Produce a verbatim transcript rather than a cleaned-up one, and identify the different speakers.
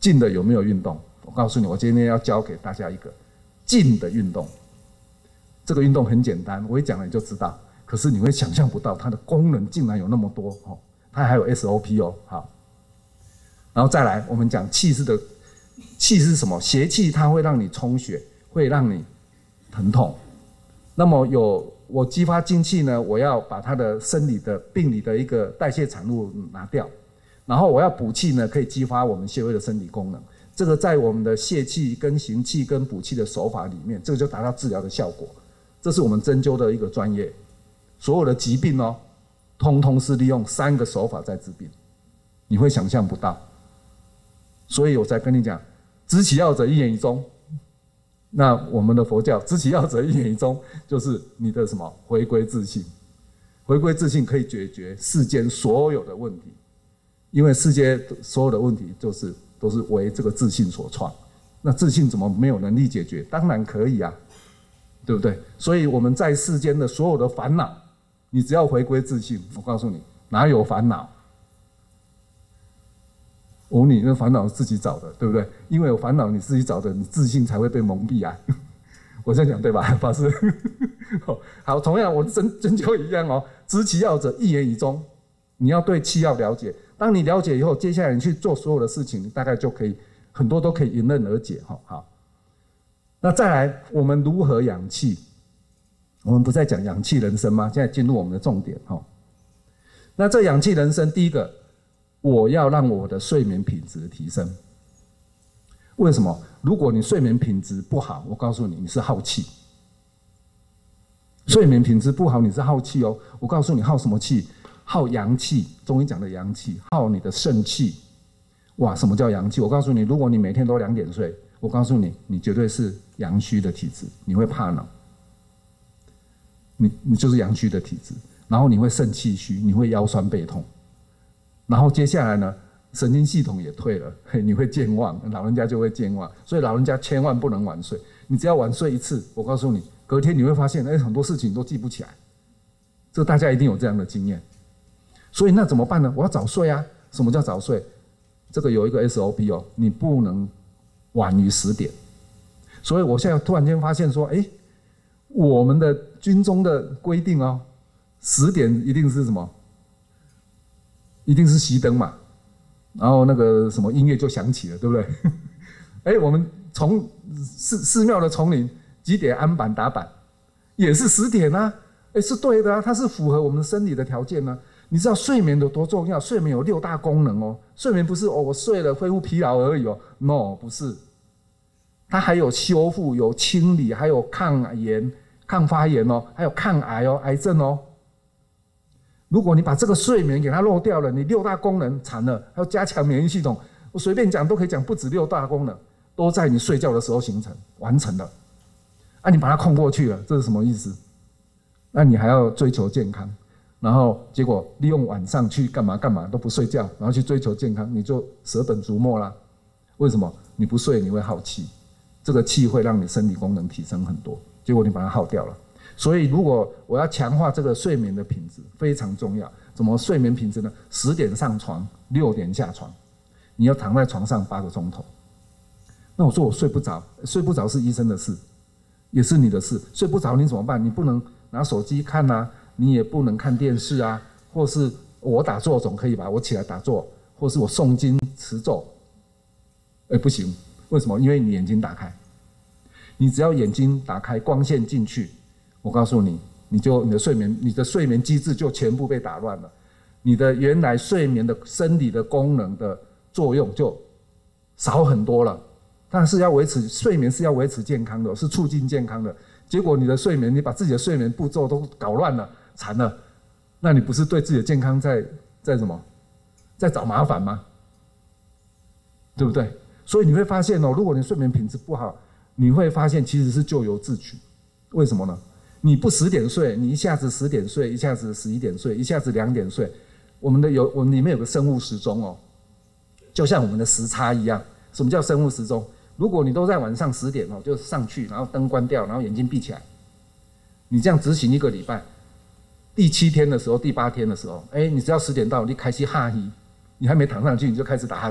Speaker 1: 静的有没有运动？我告诉你，我今天要教给大家一个静的运动。这个运动很简单，我一讲了你就知道。可是你会想象不到它的功能竟然有那么多哦，它还有 S O P 哦。好，然后再来，我们讲气是的，气是什么？邪气它会让你充血，会让你疼痛。那么有我激发精气呢，我要把它的生理的病理的一个代谢产物拿掉，然后我要补气呢，可以激发我们穴位的生理功能。这个在我们的泻气跟行气跟补气的手法里面，这个就达到治疗的效果。这是我们针灸的一个专业，所有的疾病哦，通通是利用三个手法在治病，你会想象不到。所以我才跟你讲，知其要者一言以终。那我们的佛教知其要者一言以终，就是你的什么回归自性，回归自性可以解决世间所有的问题，因为世间所有的问题就是都是为这个自性所创。那自性怎么没有能力解决？当然可以啊。对不对？所以我们在世间的所有的烦恼，你只要回归自性，我告诉你，哪有烦恼？哦，你那烦恼是自己找的，对不对？因为有烦恼你自己找的，你自信才会被蒙蔽啊。我这样讲对吧，法师？好，同样我针针灸一样哦，知其要者一言以终。你要对气要了解，当你了解以后，接下来你去做所有的事情，你大概就可以很多都可以迎刃而解哈。好。那再来，我们如何养气？我们不在讲养气人生吗？现在进入我们的重点哈。那这养气人生，第一个，我要让我的睡眠品质提升。为什么？如果你睡眠品质不好，我告诉你，你是耗气。睡眠品质不好，你是耗气哦。我告诉你，耗什么气？耗阳气。中医讲的阳气，耗你的肾气。哇，什么叫阳气？我告诉你，如果你每天都两点睡，我告诉你，你绝对是阳虚的体质，你会怕冷，你你就是阳虚的体质，然后你会肾气虚，你会腰酸背痛，然后接下来呢，神经系统也退了，你会健忘，老人家就会健忘，所以老人家千万不能晚睡，你只要晚睡一次，我告诉你，隔天你会发现，哎，很多事情都记不起来，这大家一定有这样的经验，所以那怎么办呢？我要早睡啊！什么叫早睡？这个有一个 S O P 哦，你不能晚于十点，所以我现在突然间发现说，哎，我们的军中的规定哦，十点一定是什么？一定是熄灯嘛，然后那个什么音乐就响起了，对不对？哎，我们从寺寺庙的丛林几点安板打板，也是十点啊，哎，是对的啊，它是符合我们生理的条件呢。你知道睡眠有多重要？睡眠有六大功能哦。睡眠不是哦，我睡了恢复疲劳而已哦 ，no， 不是，它还有修复、有清理，还有抗炎、抗发炎哦，还有抗癌哦，癌症哦。如果你把这个睡眠给它漏掉了，你六大功能惨了，还要加强免疫系统，我随便讲都可以讲不止六大功能，都在你睡觉的时候形成完成了。啊，你把它空过去了，这是什么意思？那你还要追求健康。然后结果利用晚上去干嘛干嘛都不睡觉，然后去追求健康，你就舍本逐末啦。为什么？你不睡你会耗气，这个气会让你生理功能提升很多，结果你把它耗掉了。所以如果我要强化这个睡眠的品质，非常重要。怎么睡眠品质呢？十点上床，六点下床，你要躺在床上八个钟头。那我说我睡不着，睡不着是医生的事，也是你的事。睡不着你怎么办？你不能拿手机看啊。你也不能看电视啊，或是我打坐总可以吧？我起来打坐，或是我诵经持咒，哎，不行，为什么？因为你眼睛打开，你只要眼睛打开，光线进去，我告诉你，你就你的睡眠，你的睡眠机制就全部被打乱了，你的原来睡眠的生理的功能的作用就少很多了。但是要维持睡眠是要维持健康的，是促进健康的。结果你的睡眠，你把自己的睡眠步骤都搞乱了。惨了，那你不是对自己的健康在在什么，在找麻烦吗？对不对？所以你会发现哦，如果你睡眠品质不好，你会发现其实是咎由自取。为什么呢？你不十点睡，你一下子十点睡，一下子十一点睡，一下子两点睡。我们的有我们里面有个生物时钟哦，就像我们的时差一样。什么叫生物时钟？如果你都在晚上十点哦，就上去，然后灯关掉，然后眼睛闭起来，你这样执行一个礼拜。第七天的时候，第八天的时候，哎，你只要十点到，你开始哈希，你还没躺上去，你就开始打哈